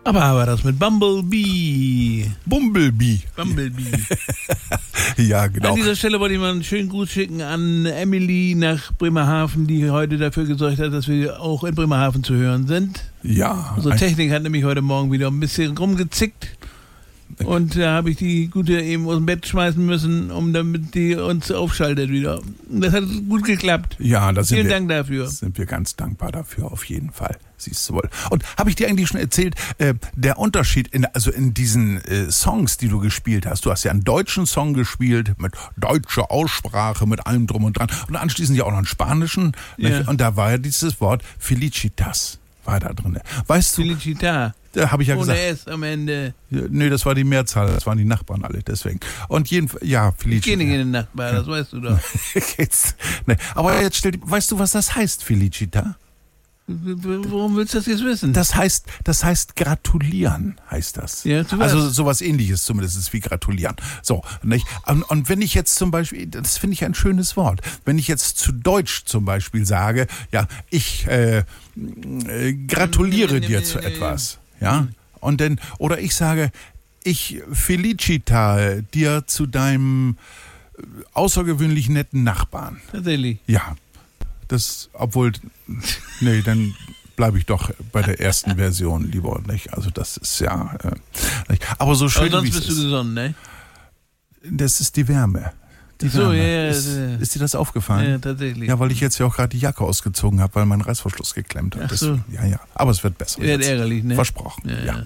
Aber war das mit Bumblebee. Bumblebee. Ja, genau. An dieser Stelle wollte ich mal einen schönen Gruß schicken an Emily nach Bremerhaven, die heute dafür gesorgt hat, dass wir auch in Bremerhaven zu hören sind. Ja. Unsere Technik hat nämlich heute Morgen wieder ein bisschen rumgezickt. Und da habe ich die Gute eben aus dem Bett schmeißen müssen, damit die uns aufschaltet wieder. Das hat gut geklappt. Ja, Vielen Dank dafür. Sind wir ganz dankbar dafür, auf jeden Fall. Siehst du wohl. Und habe ich dir eigentlich schon erzählt, der Unterschied in diesen Songs, die du gespielt hast. Du hast ja einen deutschen Song gespielt, mit deutscher Aussprache, mit allem drum und dran. Und anschließend ja auch noch einen spanischen. Ja. Und da war ja dieses Wort Felicitas, war da drin. Weißt du? Felicita. Da habe ich ja Ohne gesagt. S am Ende. Nee, das war die Mehrzahl, das waren die Nachbarn alle, deswegen. Und jedenfalls, ja, Ich Felicita. gehe nicht in den Nachbar, das weißt du doch. Nee. Aber jetzt weißt du, was das heißt, Felicita? Warum willst du das jetzt wissen? Das heißt gratulieren, heißt das. Ja, zu was? Also sowas ähnliches zumindest ist wie gratulieren. So, nicht? Und wenn ich jetzt zum Beispiel, das finde ich ein schönes Wort, wenn ich jetzt zu Deutsch zum Beispiel sage, ja, ich gratuliere dir zu etwas, ja, und dann, oder ich sage, ich felicita dir zu deinem außergewöhnlich netten Nachbarn. Tatsächlich. Ja. Nee, dann bleibe ich doch bei der ersten Version lieber, nicht? Also das ist ja, nicht? Aber so schön Aber wie sonst es bist du ist. gesonnen, ne? Das ist die Wärme. Die So, Wärme. ja, Ist dir das aufgefallen? Ja, tatsächlich. Ja, weil ich jetzt ja auch gerade die Jacke ausgezogen habe, weil mein Reißverschluss geklemmt hat. Ach so. Ja. Aber es wird besser. Wird jetzt. ärgerlich, ne? Versprochen, ja.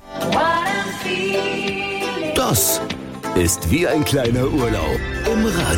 Das ist wie ein kleiner Urlaub im Radio.